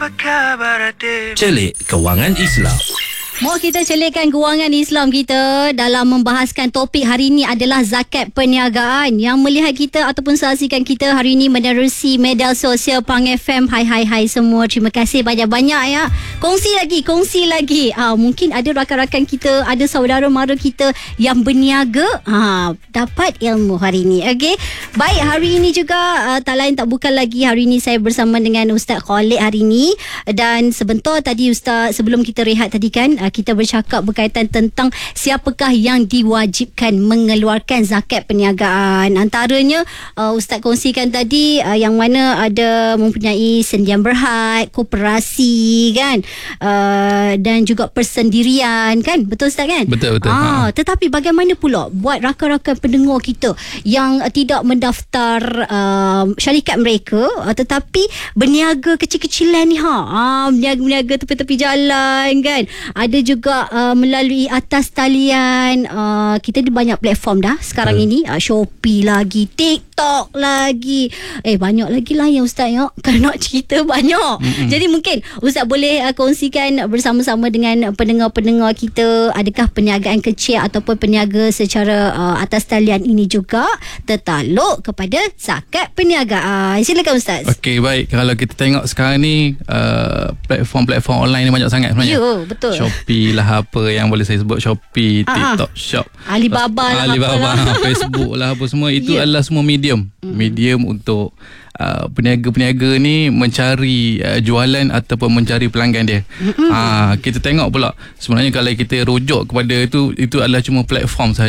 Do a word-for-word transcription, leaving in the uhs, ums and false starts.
Celik Kewangan Islam. Mau kita celikkan kewangan Islam kita dalam membahaskan topik hari ini adalah zakat perniagaan. Yang melihat kita ataupun saksikan kita hari ini menerusi media sosial Pang F M. Hai hai hai semua. Terima kasih banyak-banyak ya. Kongsi lagi, kongsi lagi. Ah, mungkin ada rakan-rakan kita, ada saudara mara kita yang berniaga. Ah, dapat ilmu hari ini. Okey. Baik, hari ini juga uh, tak lain tak bukan lagi. Hari ini saya bersama dengan Ustaz Khalid hari ini. Dan sebentar tadi Ustaz, sebelum kita rehat tadi kan, uh, kita bercakap berkaitan tentang siapakah yang diwajibkan mengeluarkan zakat perniagaan. Antaranya uh, Ustaz kongsikan tadi uh, yang mana ada mempunyai sendian berhad, koperasi kan, uh, dan juga persendirian kan. Betul Ustaz kan? Betul betul. Ah, ha. Tetapi bagaimana pula buat rakan-rakan pendengar kita yang uh, tidak mendaftar uh, syarikat mereka uh, tetapi berniaga kecil-kecilan ni ha. Ah, berniaga-berniaga tepi-tepi jalan kan. Ada juga uh, melalui atas talian, uh, kita ada banyak platform dah sekarang hmm. ini, uh, Shopee lagi, TikTok lagi, eh banyak lagi lah yang Ustaz ya, kalau nak cerita banyak. hmm. Jadi mungkin Ustaz boleh uh, kongsikan bersama-sama dengan pendengar-pendengar kita, adakah perniagaan kecil ataupun peniaga secara uh, atas talian ini juga tertakluk kepada zakat perniagaan. Silakan Ustaz. Okey, baik. Kalau kita tengok sekarang ni uh, platform-platform online ni banyak sangat sebenarnya. Ya, betul. Shopee lah, apa yang boleh saya sebut, Shopee, Ah, TikTok Shop, Alibaba lah, Alibaba, apalah. Facebook lah, apa semua itu Yeah. adalah semua medium. Mm-hmm. Medium untuk uh, peniaga-peniaga ni mencari uh, jualan ataupun mencari pelanggan dia. Mm-hmm. Uh, kita tengok pula sebenarnya kalau kita rujuk kepada itu, itu adalah cuma platform sahaja.